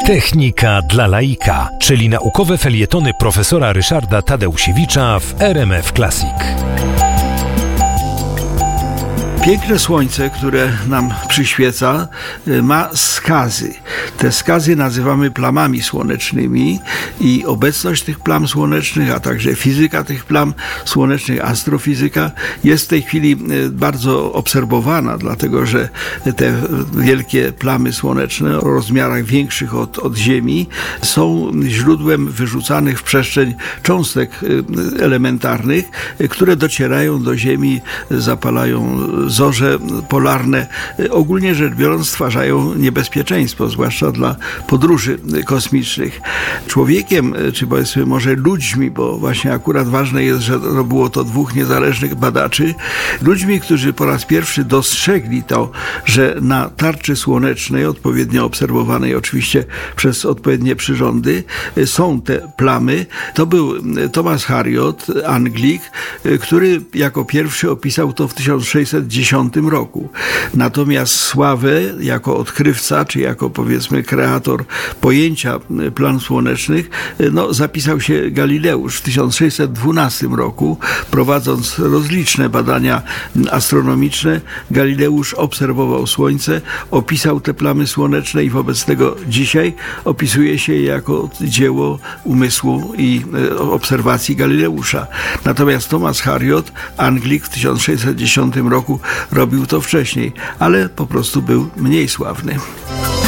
Technika dla laika, czyli naukowe felietony profesora Ryszarda Tadeusiewicza w RMF Classic. Piękne słońce, które nam przyświeca, ma skazy. Te skazy nazywamy plamami słonecznymi i obecność tych plam słonecznych, a także fizyka tych plam słonecznych, astrofizyka jest w tej chwili bardzo obserwowana, dlatego że te wielkie plamy słoneczne o rozmiarach większych od Ziemi są źródłem wyrzucanych w przestrzeń cząstek elementarnych, które docierają do Ziemi, zapalają zorze polarne. Ogólnie rzecz biorąc stwarzają niebezpieczeństwo, zwłaszcza dla podróży kosmicznych. Człowiekiem, czy powiedzmy może ludźmi, bo właśnie akurat ważne jest, że było to dwóch niezależnych badaczy, ludźmi, którzy po raz pierwszy dostrzegli to, że na tarczy słonecznej, odpowiednio obserwowanej oczywiście przez odpowiednie przyrządy, są te plamy. To był Thomas Harriot, Anglik, który jako pierwszy opisał to w 1610 roku. Natomiast sławę jako odkrywca, czy jako powiedzmy kreator pojęcia plam słonecznych, zapisał się Galileusz w 1612 roku. Prowadząc rozliczne badania astronomiczne, Galileusz obserwował Słońce, opisał te plamy słoneczne i wobec tego dzisiaj opisuje się je jako dzieło umysłu i obserwacji Galileusza. Natomiast Thomas Harriot, Anglik, w 1610 roku robił to wcześniej, ale po prostu był mniej sławny.